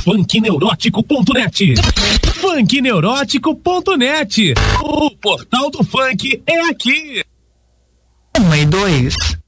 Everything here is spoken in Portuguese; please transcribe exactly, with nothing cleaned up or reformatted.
funk neurótico ponto net. funk neurótico ponto net. O portal do funk é aqui. Uma e dois.